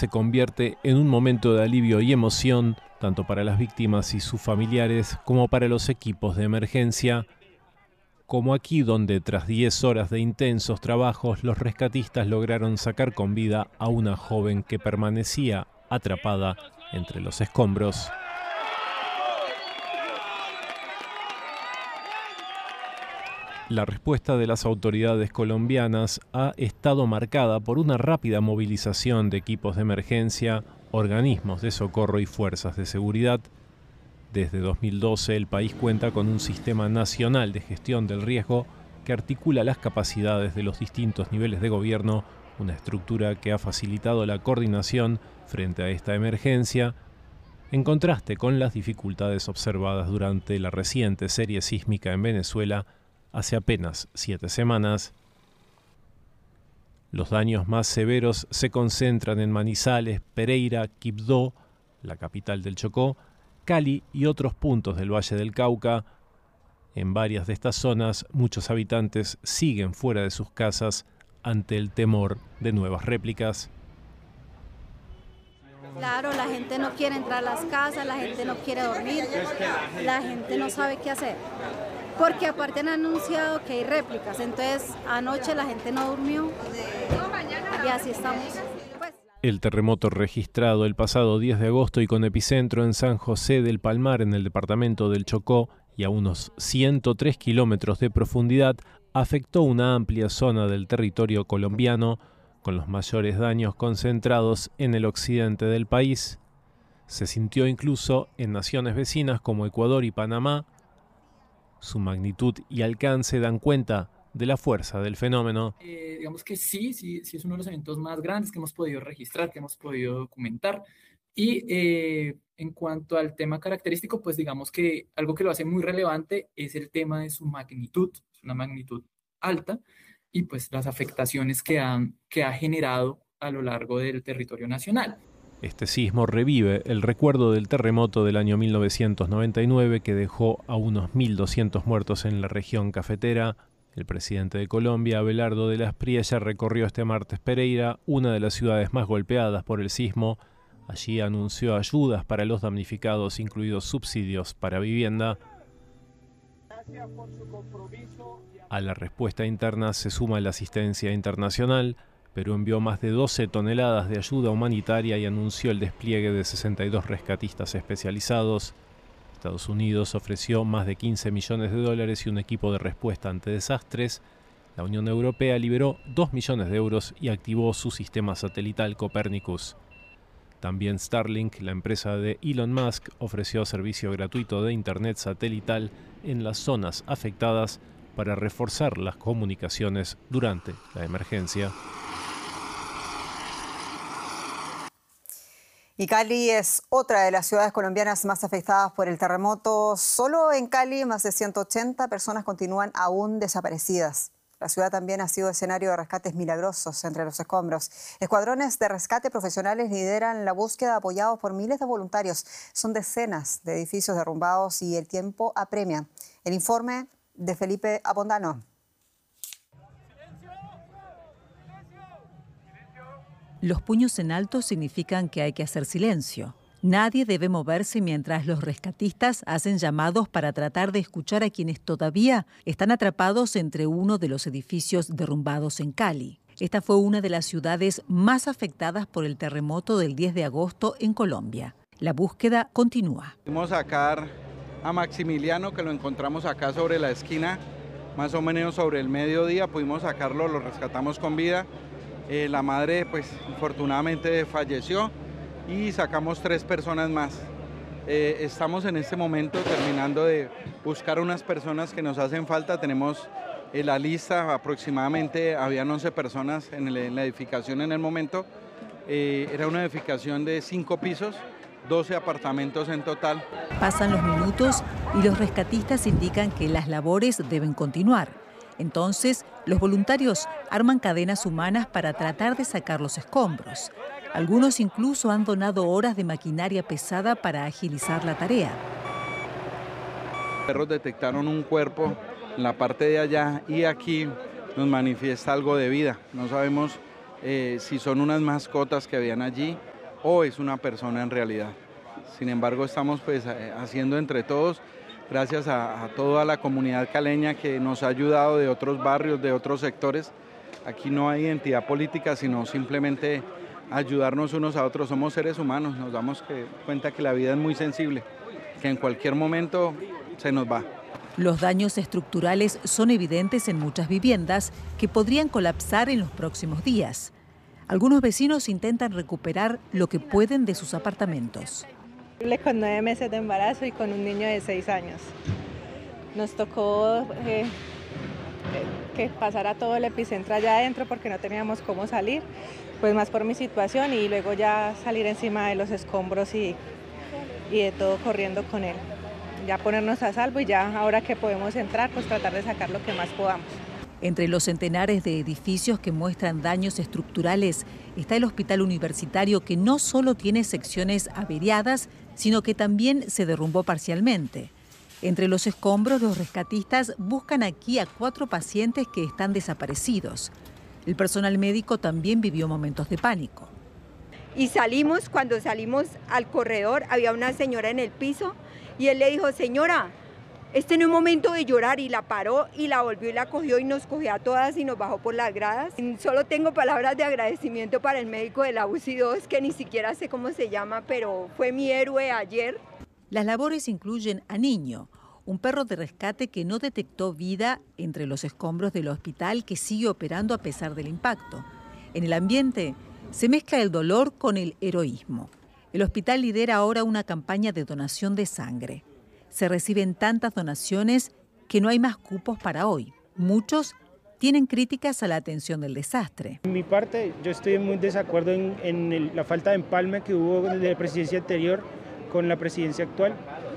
se convierte en un momento de alivio y emoción, tanto para las víctimas y sus familiares como para los equipos de emergencia, como aquí donde tras 10 horas de intensos trabajos los rescatistas lograron sacar con vida a una joven que permanecía atrapada entre los escombros. La respuesta de las autoridades colombianas ha estado marcada por una rápida movilización de equipos de emergencia, organismos de socorro y fuerzas de seguridad. Desde 2012 el país cuenta con un sistema nacional de gestión del riesgo que articula las capacidades de los distintos niveles de gobierno, una estructura que ha facilitado la coordinación frente a esta emergencia, en contraste con las dificultades observadas durante la reciente serie sísmica en Venezuela hace apenas 7 semanas. Los daños más severos se concentran en Manizales, Pereira, Quibdó, la capital del Chocó, Cali y otros puntos del Valle del Cauca. En varias de estas zonas, muchos habitantes siguen fuera de sus casas ante el temor de nuevas réplicas. Claro, la gente no quiere entrar a las casas, la gente no quiere dormir, la gente no sabe qué hacer. Porque aparte han anunciado que hay réplicas, entonces anoche la gente no durmió y así estamos. El terremoto registrado el pasado 10 de agosto y con epicentro en San José del Palmar, en el departamento del Chocó, y a unos 103 kilómetros de profundidad, afectó una amplia zona del territorio colombiano, con los mayores daños concentrados en el occidente del país. Se sintió incluso en naciones vecinas como Ecuador y Panamá. Su magnitud y alcance dan cuenta de la fuerza del fenómeno. Digamos que sí es uno de los eventos más grandes que hemos podido registrar, que hemos podido documentar. Y en cuanto al tema característico, pues digamos que algo que lo hace muy relevante es el tema de su magnitud, es una magnitud alta, y pues las afectaciones que ha generado a lo largo del territorio nacional. Este sismo revive el recuerdo del terremoto del año 1999 que dejó a unos 1.200 muertos en la región cafetera. El presidente de Colombia, Abelardo de la Espriella, recorrió este martes Pereira, una de las ciudades más golpeadas por el sismo. Allí anunció ayudas para los damnificados, incluidos subsidios para vivienda. A la respuesta interna se suma la asistencia internacional. Perú envió más de 12 toneladas de ayuda humanitaria y anunció el despliegue de 62 rescatistas especializados. Estados Unidos ofreció más de 15 millones de dólares y un equipo de respuesta ante desastres. La Unión Europea liberó 2 millones de euros y activó su sistema satelital Copernicus. También Starlink, la empresa de Elon Musk, ofreció servicio gratuito de internet satelital en las zonas afectadas para reforzar las comunicaciones durante la emergencia. Y Cali es otra de las ciudades colombianas más afectadas por el terremoto. Solo en Cali, más de 180 personas continúan aún desaparecidas. La ciudad también ha sido escenario de rescates milagrosos entre los escombros. Escuadrones de rescate profesionales lideran la búsqueda apoyados por miles de voluntarios. Son decenas de edificios derrumbados y el tiempo apremia. El informe de Felipe Abondano. Los puños en alto significan que hay que hacer silencio. Nadie debe moverse mientras los rescatistas hacen llamados para tratar de escuchar a quienes todavía están atrapados entre uno de los edificios derrumbados en Cali. Esta fue una de las ciudades más afectadas por el terremoto del 10 de agosto en Colombia. La búsqueda continúa. Pudimos sacar a Maximiliano, que lo encontramos acá sobre la esquina, más o menos sobre el mediodía. Pudimos sacarlo, lo rescatamos con vida. La madre, pues, afortunadamente falleció y sacamos 3 personas más. Estamos en este momento terminando de buscar unas personas que nos hacen falta. Tenemos la lista, aproximadamente habían 11 personas en la edificación en el momento. Era una edificación de 5 pisos, 12 apartamentos en total. Pasan los minutos y los rescatistas indican que las labores deben continuar. Entonces, los voluntarios arman cadenas humanas para tratar de sacar los escombros. Algunos incluso han donado horas de maquinaria pesada para agilizar la tarea. Los perros detectaron un cuerpo en la parte de allá y aquí nos manifiesta algo de vida. No sabemos si son unas mascotas que habían allí o es una persona en realidad. Sin embargo, estamos pues haciendo entre todos, gracias a toda la comunidad caleña que nos ha ayudado de otros barrios, de otros sectores. Aquí no hay identidad política, sino simplemente ayudarnos unos a otros. Somos seres humanos, nos damos cuenta que la vida es muy sensible, que en cualquier momento se nos va. Los daños estructurales son evidentes en muchas viviendas que podrían colapsar en los próximos días. Algunos vecinos intentan recuperar lo que pueden de sus apartamentos. Con 9 meses de embarazo y con un niño de 6 años. Nos tocó que pasara todo el epicentro allá adentro porque no teníamos cómo salir, pues más por mi situación, y luego ya salir encima de los escombros y de todo corriendo con él. Ya ponernos a salvo y ya ahora que podemos entrar, pues tratar de sacar lo que más podamos. Entre los centenares de edificios que muestran daños estructurales está el hospital universitario, que no solo tiene secciones averiadas, sino que también se derrumbó parcialmente. Entre los escombros, los rescatistas buscan aquí a 4 pacientes que están desaparecidos. El personal médico también vivió momentos de pánico. Y cuando salimos al corredor, había una señora en el piso y él le dijo: señora, este no es momento de llorar, y la paró y la volvió y la cogió y nos cogió a todas y nos bajó por las gradas. Solo tengo palabras de agradecimiento para el médico de la UCI 2, que ni siquiera sé cómo se llama, pero fue mi héroe ayer. Las labores incluyen a Niño, un perro de rescate que no detectó vida entre los escombros del hospital, que sigue operando a pesar del impacto. En el ambiente se mezcla el dolor con el heroísmo. El hospital lidera ahora una campaña de donación de sangre. Se reciben tantas donaciones que no hay más cupos para hoy. Muchos tienen críticas a la atención del desastre. En mi parte, yo estoy muy desacuerdo en la falta de empalme que hubo de la presidencia anterior con la presidencia actual,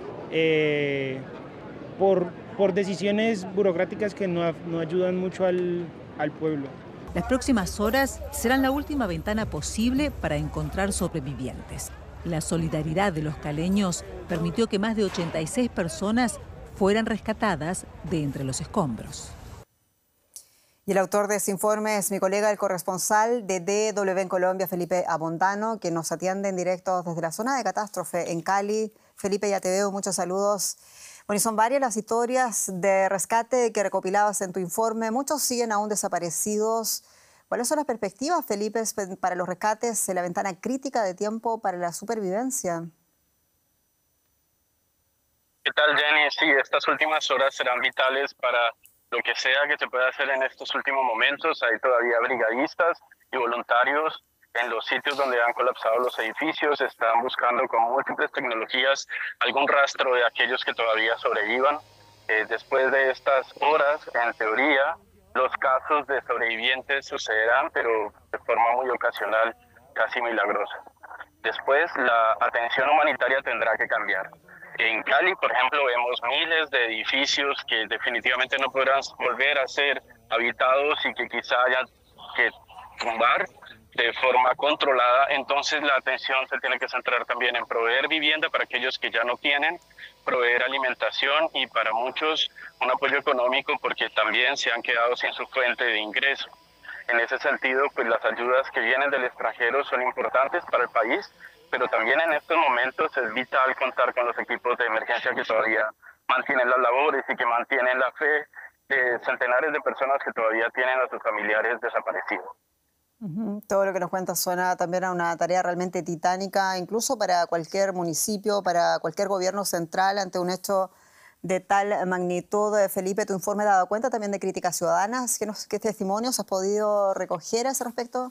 por decisiones burocráticas que no ayudan mucho al pueblo. Las próximas horas serán la última ventana posible para encontrar sobrevivientes. La solidaridad de los caleños permitió que más de 86 personas fueran rescatadas de entre los escombros. Y el autor de este informe es mi colega, el corresponsal de DW en Colombia, Felipe Abondano, que nos atiende en directo desde la zona de catástrofe en Cali. Felipe, ya te veo, muchos saludos. Bueno, y son varias las historias de rescate que recopilabas en tu informe. Muchos siguen aún desaparecidos. ¿Cuáles son las perspectivas, Felipe, para los rescates en la ventana crítica de tiempo para la supervivencia? ¿Qué tal, Jenny? Sí, estas últimas horas serán vitales para lo que sea que se pueda hacer en estos últimos momentos. Hay todavía brigadistas y voluntarios en los sitios donde han colapsado los edificios. Están buscando con múltiples tecnologías algún rastro de aquellos que todavía sobrevivan. Después de estas horas, en teoría, los casos de sobrevivientes sucederán, pero de forma muy ocasional, casi milagrosa. Después, la atención humanitaria tendrá que cambiar. En Cali, por ejemplo, vemos miles de edificios que definitivamente no podrán volver a ser habitados y que quizá haya que tumbar de forma controlada. Entonces la atención se tiene que centrar también en proveer vivienda para aquellos que ya no tienen, proveer alimentación y para muchos un apoyo económico, porque también se han quedado sin su fuente de ingreso. En ese sentido, pues las ayudas que vienen del extranjero son importantes para el país, pero también en estos momentos es vital contar con los equipos de emergencia que todavía mantienen las labores y que mantienen la fe de centenares de personas que todavía tienen a sus familiares desaparecidos. Todo lo que nos cuentas suena también a una tarea realmente titánica, incluso para cualquier municipio, para cualquier gobierno central ante un hecho de tal magnitud. Felipe, tu informe ha dado cuenta también de críticas ciudadanas. ¿Qué testimonios has podido recoger a ese respecto?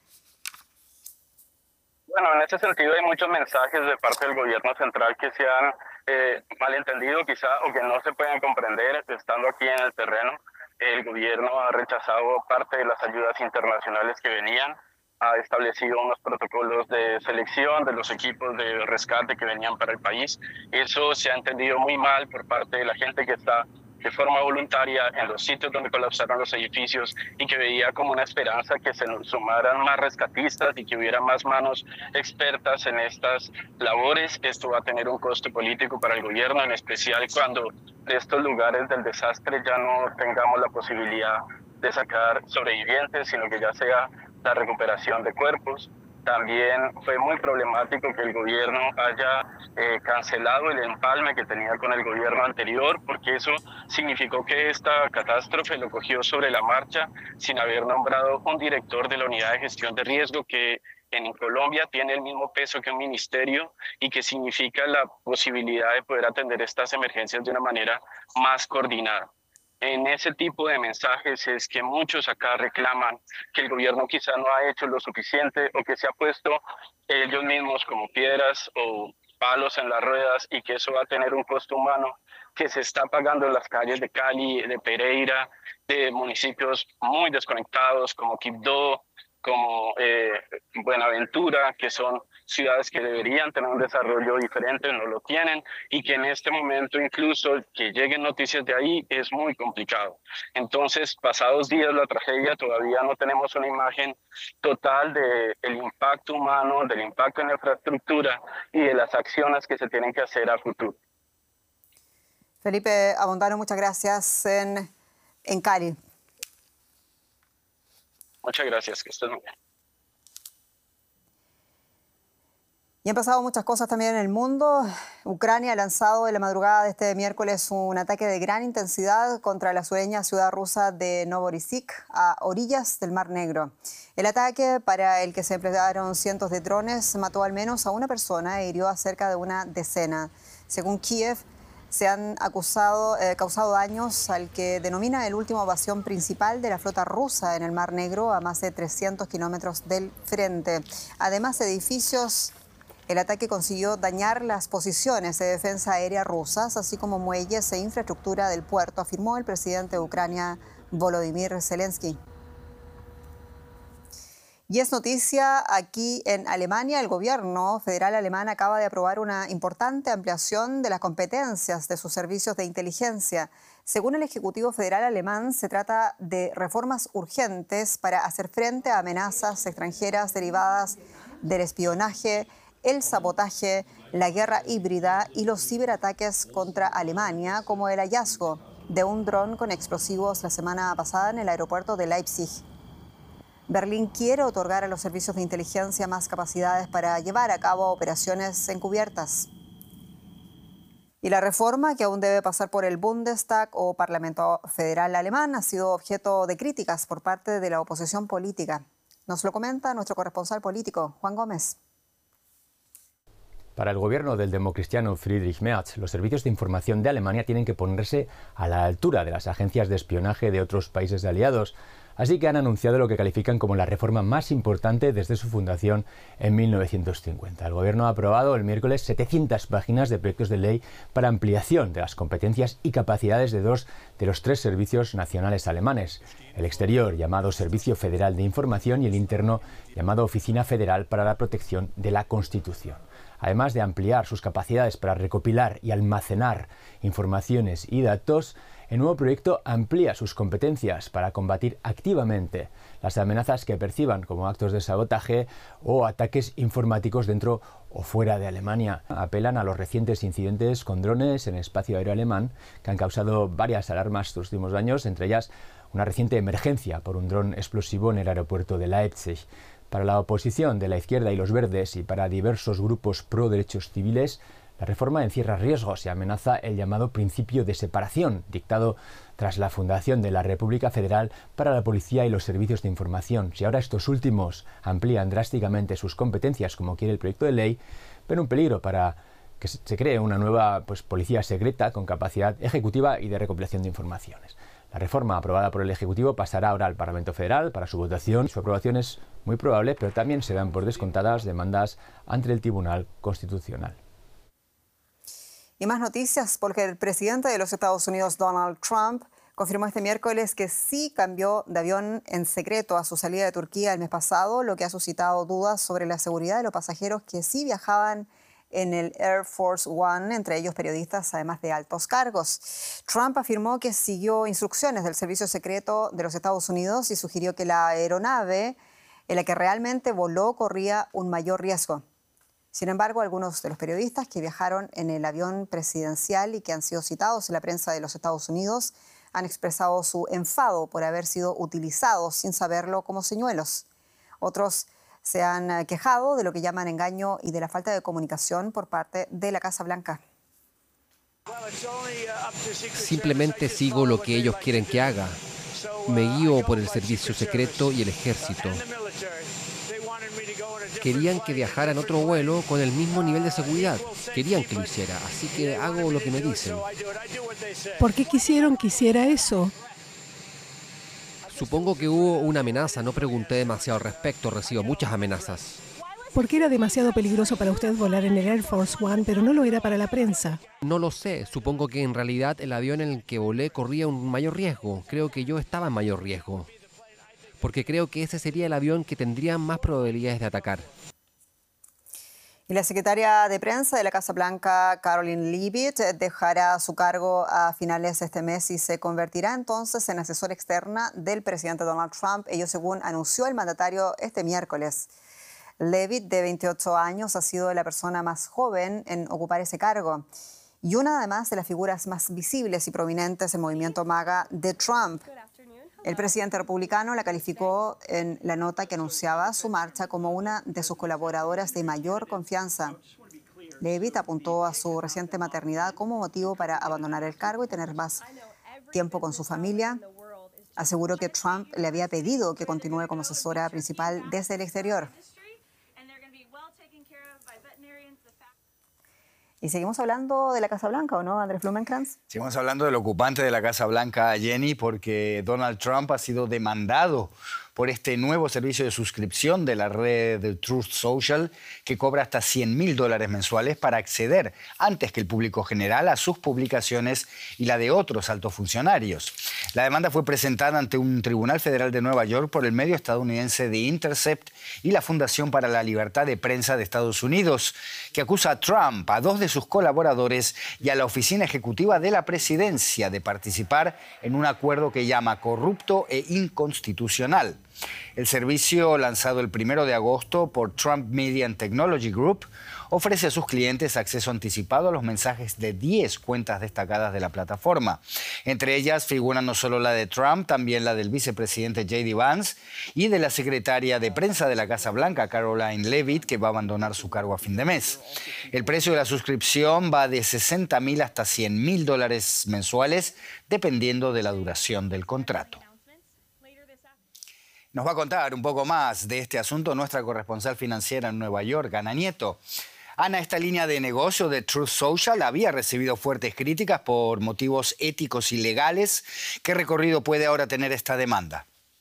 Bueno, en ese sentido hay muchos mensajes de parte del gobierno central que se han malentendido quizá o que no se pueden comprender estando aquí en el terreno. El gobierno ha rechazado parte de las ayudas internacionales que venían, ha establecido unos protocolos de selección de los equipos de rescate que venían para el país. Eso se ha entendido muy mal por parte de la gente que está de forma voluntaria en los sitios donde colapsaron los edificios y que veía como una esperanza que se sumaran más rescatistas y que hubiera más manos expertas en estas labores. Esto va a tener un costo político para el gobierno, en especial cuando de estos lugares del desastre ya no tengamos la posibilidad de sacar sobrevivientes, sino que ya sea la recuperación de cuerpos. También fue muy problemático que el gobierno haya cancelado el empalme que tenía con el gobierno anterior, porque eso significó que esta catástrofe lo cogió sobre la marcha sin haber nombrado un director de la unidad de gestión de riesgo que en Colombia tiene el mismo peso que un ministerio y que significa la posibilidad de poder atender estas emergencias de una manera más coordinada. En ese tipo de mensajes es que muchos acá reclaman que el gobierno quizá no ha hecho lo suficiente o que se ha puesto ellos mismos como piedras o palos en las ruedas y que eso va a tener un costo humano que se está pagando en las calles de Cali, de Pereira, de municipios muy desconectados como Quibdó, como Buenaventura, que son ciudades que deberían tener un desarrollo diferente, no lo tienen, y que en este momento incluso que lleguen noticias de ahí es muy complicado. Entonces, pasados días la tragedia, todavía no tenemos una imagen total del impacto humano, del impacto en la infraestructura y de las acciones que se tienen que hacer a futuro. Felipe Abondano, muchas gracias en Cali. Muchas gracias, que estés muy bien. Y han pasado muchas cosas también en el mundo. Ucrania ha lanzado en la madrugada de este miércoles un ataque de gran intensidad contra la sureña ciudad rusa de Novorossiysk, a orillas del Mar Negro. El ataque, para el que se emplearon cientos de drones, mató al menos a una persona e hirió a cerca de una decena. Según Kiev, se han causado daños al que denomina el último bastión principal de la flota rusa en el Mar Negro, a más de 300 kilómetros del frente. Además, el ataque consiguió dañar las posiciones de defensa aérea rusas, así como muelles e infraestructura del puerto, afirmó el presidente de Ucrania, Volodymyr Zelensky. Y es noticia aquí en Alemania. El gobierno federal alemán acaba de aprobar una importante ampliación de las competencias de sus servicios de inteligencia. Según el Ejecutivo Federal alemán, se trata de reformas urgentes para hacer frente a amenazas extranjeras derivadas del espionaje, el sabotaje, la guerra híbrida y los ciberataques contra Alemania, como el hallazgo de un dron con explosivos la semana pasada en el aeropuerto de Leipzig. Berlín quiere otorgar a los servicios de inteligencia más capacidades para llevar a cabo operaciones encubiertas. Y la reforma, que aún debe pasar por el Bundestag o Parlamento Federal alemán, ha sido objeto de críticas por parte de la oposición política. Nos lo comenta nuestro corresponsal político, Juan Gómez. Para el gobierno del democristiano Friedrich Merz, los servicios de información de Alemania tienen que ponerse a la altura de las agencias de espionaje de otros países aliados. Así que han anunciado lo que califican como la reforma más importante desde su fundación en 1950. El gobierno ha aprobado el miércoles 700 páginas de proyectos de ley para ampliación de las competencias y capacidades de dos de los tres servicios nacionales alemanes. El exterior, llamado Servicio Federal de Información, y el interno, llamado Oficina Federal para la Protección de la Constitución. Además de ampliar sus capacidades para recopilar y almacenar informaciones y datos, el nuevo proyecto amplía sus competencias para combatir activamente las amenazas que perciban como actos de sabotaje o ataques informáticos dentro o fuera de Alemania. Apelan a los recientes incidentes con drones en el espacio aéreo alemán que han causado varias alarmas estos últimos años, entre ellas una reciente emergencia por un dron explosivo en el aeropuerto de Leipzig. Para la oposición de la izquierda y los verdes y para diversos grupos pro derechos civiles, la reforma encierra riesgos y amenaza el llamado principio de separación, dictado tras la fundación de la República Federal para la Policía y los Servicios de Información. Si ahora estos últimos amplían drásticamente sus competencias, como quiere el proyecto de ley, ven un peligro para que se cree una nueva policía secreta con capacidad ejecutiva y de recopilación de informaciones. La reforma aprobada por el Ejecutivo pasará ahora al Parlamento Federal para su votación. Su aprobación es muy probable, pero también se dan por descontadas demandas ante el Tribunal Constitucional. Y más noticias, porque el presidente de los Estados Unidos, Donald Trump, confirmó este miércoles que sí cambió de avión en secreto a su salida de Turquía el mes pasado, lo que ha suscitado dudas sobre la seguridad de los pasajeros que sí viajaban en el Air Force One, entre ellos periodistas, además de altos cargos. Trump afirmó que siguió instrucciones del Servicio Secreto de los Estados Unidos y sugirió que la aeronave en la que realmente voló corría un mayor riesgo. Sin embargo, algunos de los periodistas que viajaron en el avión presidencial y que han sido citados en la prensa de los Estados Unidos han expresado su enfado por haber sido utilizados sin saberlo como señuelos. Otros se han quejado de lo que llaman engaño y de la falta de comunicación por parte de la Casa Blanca. Simplemente sigo lo que ellos quieren que haga. Me guío por el servicio secreto y el ejército. Querían que viajara en otro vuelo con el mismo nivel de seguridad. Querían que lo hiciera, así que hago lo que me dicen. ¿Por qué quisieron que hiciera eso? Supongo que hubo una amenaza, no pregunté demasiado al respecto, recibo muchas amenazas. ¿Por qué era demasiado peligroso para usted volar en el Air Force One, pero no lo era para la prensa? No lo sé, supongo que en realidad el avión en el que volé corría un mayor riesgo. Creo que yo estaba en mayor riesgo. Porque creo que ese sería el avión que tendría más probabilidades de atacar. Y la secretaria de prensa de la Casa Blanca, Karoline Leavitt, dejará su cargo a finales de este mes y se convertirá entonces en asesora externa del presidente Donald Trump, ello según anunció el mandatario este miércoles. Leavitt, de 28 años, ha sido la persona más joven en ocupar ese cargo y una además de las figuras más visibles y prominentes del movimiento MAGA de Trump. El presidente republicano la calificó en la nota que anunciaba su marcha como una de sus colaboradoras de mayor confianza. Leavitt apuntó a su reciente maternidad como motivo para abandonar el cargo y tener más tiempo con su familia. Aseguró que Trump le había pedido que continúe como asesora principal desde el exterior. Y seguimos hablando de la Casa Blanca, ¿o no, Andrés Blumenkrantz? Seguimos hablando del ocupante de la Casa Blanca, Jenny, porque Donald Trump ha sido demandado por este nuevo servicio de suscripción de la red de Truth Social, que cobra hasta $100.000 mensuales para acceder antes que el público general a sus publicaciones y la de otros altos funcionarios. La demanda fue presentada ante un tribunal federal de Nueva York por el medio estadounidense The Intercept y la Fundación para la Libertad de Prensa de Estados Unidos, que acusa a Trump, a 2 de sus colaboradores y a la oficina ejecutiva de la presidencia de participar en un acuerdo que llama corrupto e inconstitucional. El servicio, lanzado el 1 de agosto por Trump Media and Technology Group, ofrece a sus clientes acceso anticipado a los mensajes de 10 cuentas destacadas de la plataforma. Entre ellas figuran no solo la de Trump, también la del vicepresidente J.D. Vance y de la secretaria de prensa de la Casa Blanca, Karoline Leavitt, que va a abandonar su cargo a fin de mes. El precio de la suscripción va de $60.000 hasta $100.000 mensuales, dependiendo de la duración del contrato. Nos va a contar un poco más de este asunto nuestra corresponsal financiera en Nueva York, Ana Nieto. Ana, esta línea de negocio de Truth Social había recibido fuertes críticas por motivos éticos y legales. ¿Qué recorrido puede ahora tener esta demanda?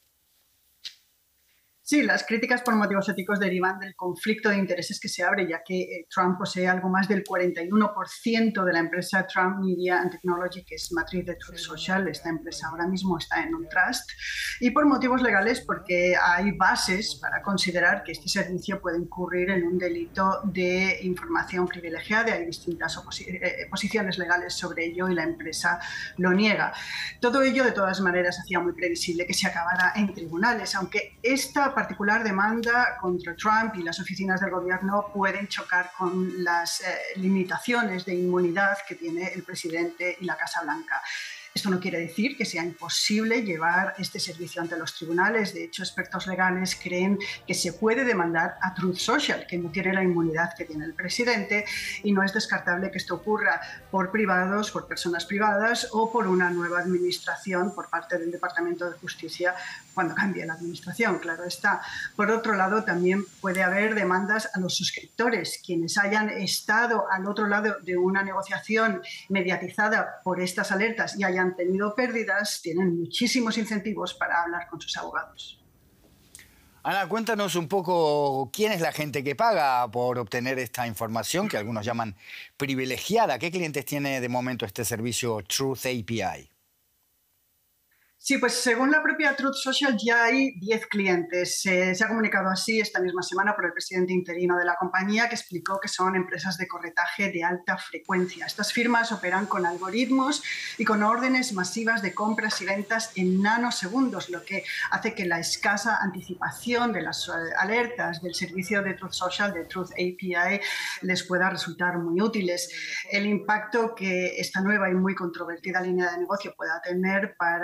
Sí, las críticas por motivos éticos derivan del conflicto de intereses que se abre, ya que Trump posee algo más del 41% de la empresa Trump Media and Technology, que es matriz de Truth Social. Esta empresa ahora mismo está en un trust. Y por motivos legales, porque hay bases para considerar que este servicio puede incurrir en un delito de información privilegiada. Hay distintas posiciones legales sobre ello y la empresa lo niega. Todo ello, de todas maneras, hacía muy previsible que se acabara en tribunales, aunque esta particular demanda contra Trump y las oficinas del gobierno pueden chocar con las limitaciones de inmunidad que tiene el presidente y la Casa Blanca. Esto no quiere decir que sea imposible llevar este servicio ante los tribunales. De hecho, expertos legales creen que se puede demandar a Truth Social, que no tiene la inmunidad que tiene el presidente, y no es descartable que esto ocurra por privados, por personas privadas o por una nueva administración por parte del Departamento de Justicia cuando cambie la administración, claro está. Por otro lado, también puede haber demandas a los suscriptores, quienes hayan estado al otro lado de una negociación mediatizada por estas alertas y hayan tenido pérdidas, tienen muchísimos incentivos para hablar con sus abogados. Ana, cuéntanos un poco quién es la gente que paga por obtener esta información, que algunos llaman privilegiada. ¿Qué clientes tiene de momento este servicio Truth API? Sí, pues según la propia Truth Social ya hay 10 clientes. Se ha comunicado así esta misma semana por el presidente interino de la compañía, que explicó que son empresas de corretaje de alta frecuencia. Estas firmas operan con algoritmos y con órdenes masivas de compras y ventas en nanosegundos, lo que hace que la escasa anticipación de las alertas del servicio de Truth Social, de Truth API, les pueda resultar muy útiles. El impacto que esta nueva y muy controvertida línea de negocio pueda tener para la empresa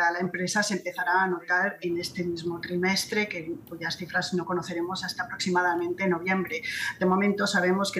empresa se empezará a notar en este mismo trimestre, cuyas cifras no conoceremos hasta aproximadamente noviembre. De momento sabemos que